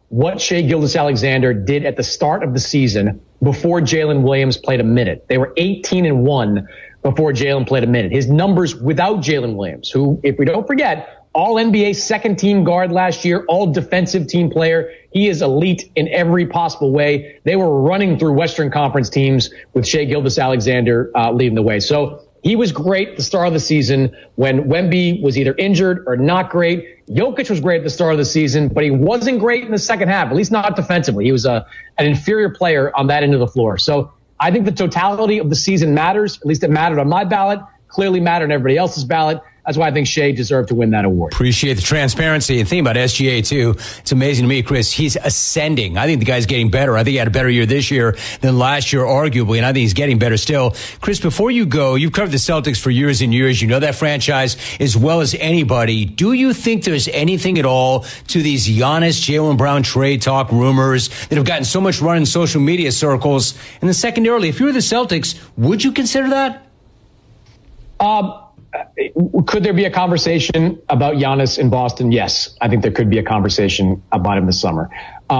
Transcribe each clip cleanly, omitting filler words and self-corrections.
what Shai Gilgeous-Alexander did at the start of the season before Jalen Williams played a minute. They were 18-1 before Jalen played a minute. His numbers without Jalen Williams, who, if we don't forget, all NBA second team guard last year, all defensive team player. He is elite in every possible way. They were running through Western Conference teams with Shai Gilgeous-Alexander leading the way. So he was great at the start of the season when Wemby was either injured or not great. Jokic was great at the start of the season, but he wasn't great in the second half, at least not defensively. He was an inferior player on that end of the floor. So I think the totality of the season matters. At least it mattered on my ballot, clearly mattered on everybody else's ballot. That's why I think Shai deserved to win that award. Appreciate the transparency. And think about SGA, too. It's amazing to me, Chris. He's ascending. I think the guy's getting better. I think he had a better year this year than last year, arguably, and I think he's getting better still. Chris, before you go, you've covered the Celtics for years and years. You know that franchise as well as anybody. Do you think there's anything at all to these Giannis, Jaylen Brown trade talk rumors that have gotten so much run in social media circles? And then secondarily, if you were the Celtics, would you consider that? Could there be a conversation about Giannis in Boston? Yes, I think there could be a conversation about him this summer.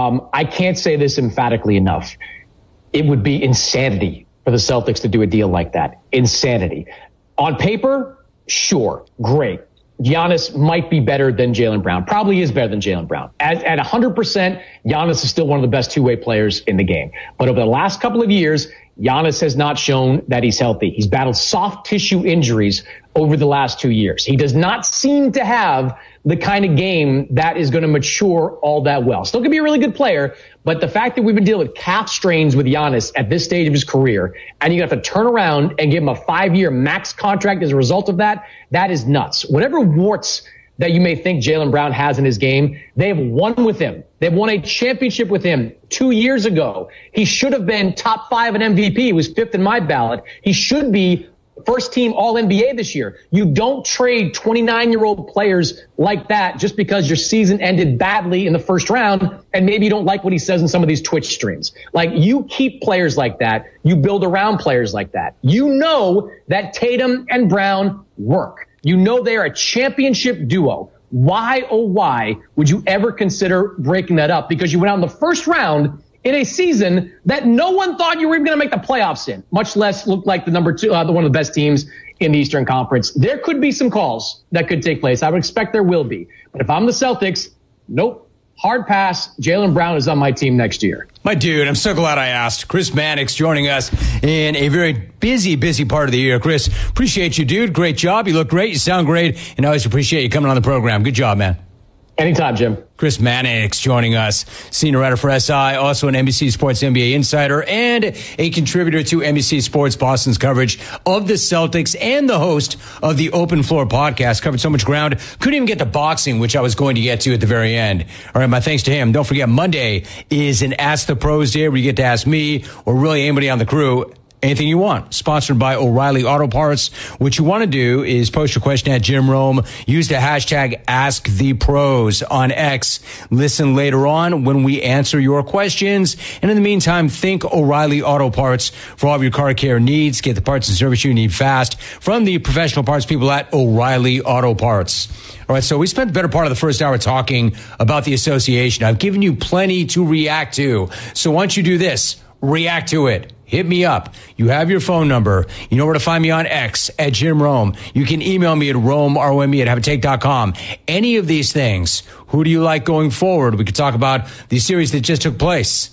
I can't say this emphatically enough. It would be insanity for the Celtics to do a deal like that. Insanity. On paper, sure, great. Giannis might be better than Jaylen Brown. Probably is better than Jaylen Brown. At 100%, Giannis is still one of the best two-way players in the game. But over the last couple of years, Giannis has not shown that he's healthy. He's battled soft tissue injuries over the last 2 years. He does not seem to have the kind of game that is going to mature all that well. Still could be a really good player, but the fact that we've been dealing with calf strains with Giannis at this stage of his career, and you have to turn around and give him a 5-year max contract as a result of that, that is nuts. Whatever warts that you may think Jaylen Brown has in his game, they have won with him. They've won a championship with him 2 years ago. He should have been top 5 in MVP. He was 5th in my ballot. He should be first team All-NBA this year. You don't trade 29-year-old players like that just because your season ended badly in the first round and maybe you don't like what he says in some of these Twitch streams. Like, you keep players like that. You build around players like that. You know that Tatum and Brown work. You know they're a championship duo. Why, oh why, would you ever consider breaking that up? Because you went out in the first round in a season that no one thought you were even going to make the playoffs in, much less look like the number two, one of the best teams in the Eastern Conference. There could be some calls that could take place. I would expect there will be. But if I'm the Celtics, nope. Hard pass. Jaylen Brown is on my team next year. My dude, I'm so glad I asked. Chris Mannix joining us in a very busy part of the year. Chris, appreciate you, dude. Great job. You look great. You sound great. And I always appreciate you coming on the program. Good job, man. Anytime, Jim. Chris Mannix joining us, senior writer for SI, also an NBC Sports NBA insider, and a contributor to NBC Sports Boston's coverage of the Celtics and the host of the Open Floor podcast. Covered so much ground. Couldn't even get to boxing, which I was going to get to at the very end. All right, my thanks to him. Don't forget, Monday is an Ask the Pros day where you get to ask me or really anybody on the crew anything you want. Sponsored by O'Reilly Auto Parts. What you want to do is post your question at Jim Rome. Use the hashtag AskThePros on X. Listen later on when we answer your questions. And in the meantime, think O'Reilly Auto Parts for all of your car care needs. Get the parts and service you need fast from the professional parts people at O'Reilly Auto Parts. All right, so we spent the better part of the first hour talking about the association. I've given you plenty to react to. So why don't you do this? React to it. Hit me up. You have your phone number. You know where to find me on X at Jim Rome. You can email me at RomeROME@haveatake.com. Any of these things. Who do you like going forward? We could talk about the series that just took place.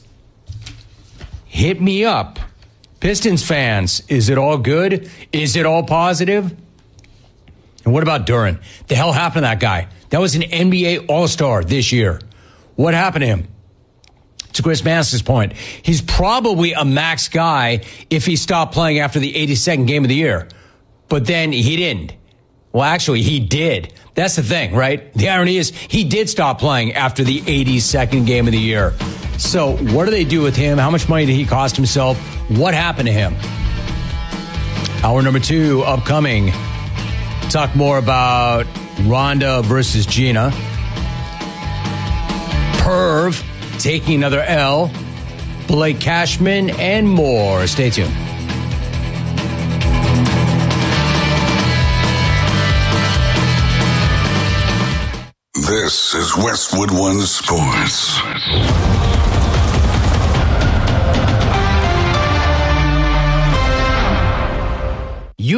Hit me up. Pistons fans, is it all good? Is it all positive? And what about Duren? The hell happened to that guy? That was an NBA All-Star this year. What happened to him? To Chris Mannix's point, he's probably a max guy if he stopped playing after the 82nd game of the year. But then he didn't. Well, actually, he did. That's the thing, right? The irony is he did stop playing after the 82nd game of the year. So what do they do with him? How much money did he cost himself? What happened to him? Hour number 2 upcoming. Talk more about Rhonda versus Gina. Perv taking another L, Blake Cashman, and more. Stay tuned. This is Westwood One Sports.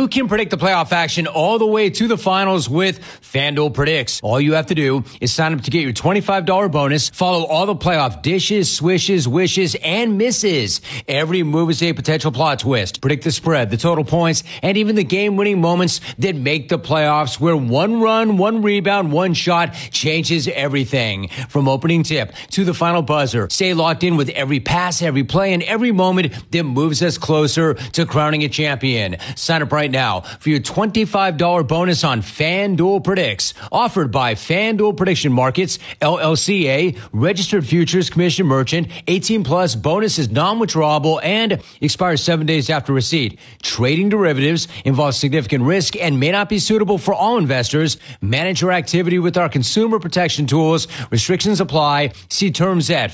You can predict the playoff action all the way to the finals with FanDuel Predicts. All you have to do is sign up to get your $25 bonus. Follow all the playoff dishes, swishes, wishes, and misses. Every move is a potential plot twist. Predict the spread, the total points, and even the game-winning moments that make the playoffs, where one run, one rebound, one shot changes everything. From opening tip to the final buzzer, stay locked in with every pass, every play, and every moment that moves us closer to crowning a champion. Sign up right now for your $25 bonus on FanDuel Predicts. Offered by FanDuel Prediction Markets, LLCA, Registered Futures Commission Merchant, 18 plus, bonus is non-withdrawable and expires 7 days after receipt. Trading derivatives involves significant risk and may not be suitable for all investors. Manage your activity with our consumer protection tools. Restrictions apply. See terms at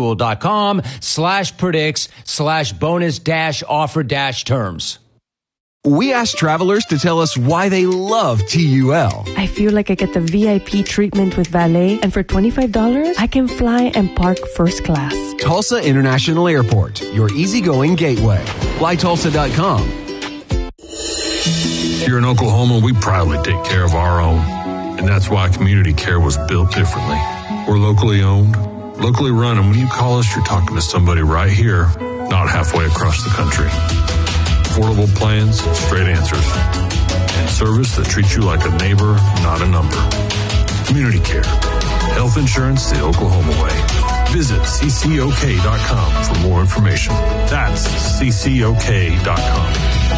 FanDuel.com/predicts/bonus-offer-terms. We asked travelers to tell us why they love TUL. I feel like I get the VIP treatment with valet, and for $25, I can fly and park first class. Tulsa International Airport, your easygoing gateway. FlyTulsa.com. Here in Oklahoma, we proudly take care of our own. And that's why Community Care was built differently. We're locally owned, locally run, and when you call us, you're talking to somebody right here, not halfway across the country. Affordable plans, straight answers, and service that treats you like a neighbor, not a number. Community Care. Health insurance the Oklahoma way. Visit ccok.com for more information. That's ccok.com.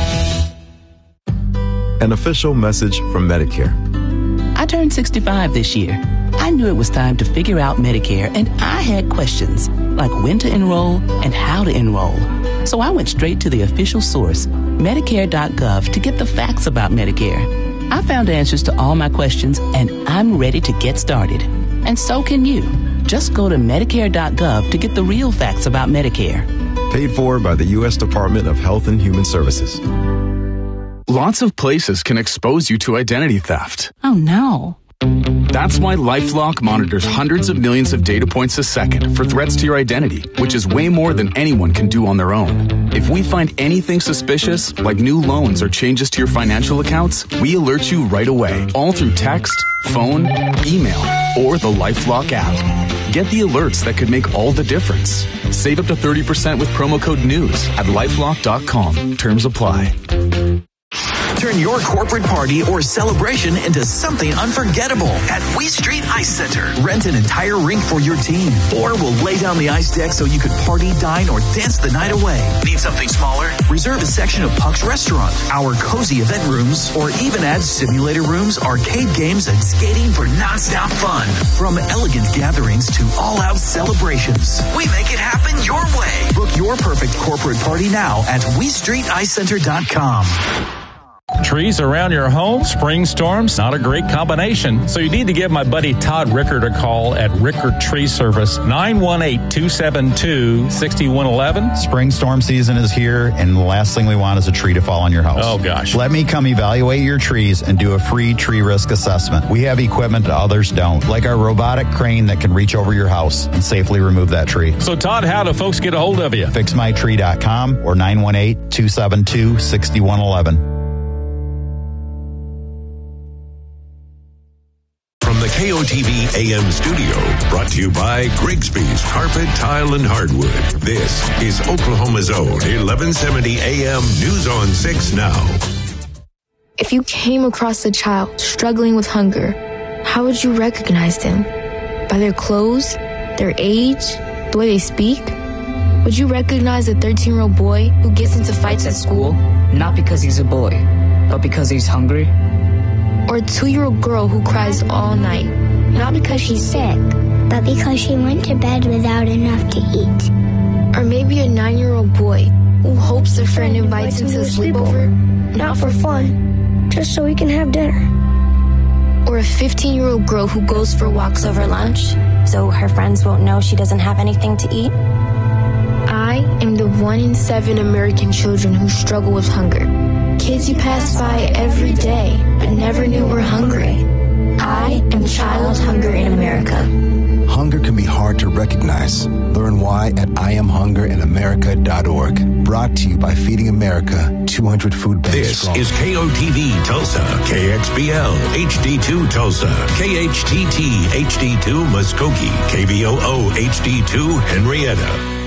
An official message from Medicare. I turned 65 this year. I knew it was time to figure out Medicare, and I had questions like when to enroll and how to enroll. So I went straight to the official source, Medicare.gov, to get the facts about Medicare. I found answers to all my questions, and I'm ready to get started. And so can you. Just go to Medicare.gov to get the real facts about Medicare. Paid for by the U.S. Department of Health and Human Services. Lots of places can expose you to identity theft. Oh, no. That's why LifeLock monitors hundreds of millions of data points a second for threats to your identity, which is way more than anyone can do on their own. If we find anything suspicious, like new loans or changes to your financial accounts, we alert you right away, all through text, phone, email, or the LifeLock app. Get the alerts that could make all the difference. Save up to 30% with promo code NEWS at LifeLock.com. Terms apply. Turn your corporate party or celebration into something unforgettable at We Street Ice Center. Rent an entire rink for your team, or we'll lay down the ice deck so you could party, dine, or dance the night away. Need something smaller? Reserve a section of Puck's Restaurant, our cozy event rooms, or even add simulator rooms, arcade games, and skating for nonstop fun. From elegant gatherings to all-out celebrations, we make it happen your way. Book your perfect corporate party now at WeStreetIceCenter.com. Trees around your home, spring storms, not a great combination. So you need to give my buddy Todd Rickard a call at Rickard Tree Service, 918-272-6111. Spring storm season is here, and the last thing we want is a tree to fall on your house. Oh, gosh. Let me come evaluate your trees and do a free tree risk assessment. We have equipment that others don't, like our robotic crane that can reach over your house and safely remove that tree. So, Todd, how do folks get a hold of you? FixMyTree.com or 918-272-6111. From the KOTV AM studio, brought to you by Grigsby's Carpet, Tile, and Hardwood. This is Oklahoma's own 1170 AM News on 6 Now. If you came across a child struggling with hunger, how would you recognize them? By their clothes, their age, the way they speak? Would you recognize a 13-year-old boy who gets into fights at school? Not because he's a boy, but because he's hungry? Or a 2-year-old girl who cries all night, not because she's sick, but because she went to bed without enough to eat. Or maybe a 9-year-old boy who hopes a friend invites him to a sleepover, not for fun, just so we can have dinner. Or a 15-year-old girl who goes for walks over lunch, so her friends won't know she doesn't have anything to eat. I am the 1 in 7 American children who struggle with hunger. Kids you pass by every day, but never knew were hungry. I am child hunger in America. Hunger can be hard to recognize. Learn why at IamHungerInAmerica.org. Brought to you by Feeding America, 200 food banks This strong. is KOTV Tulsa, KXBL HD2 Tulsa, KHTT HD2 Muskogee, KVOO HD2 Henrietta.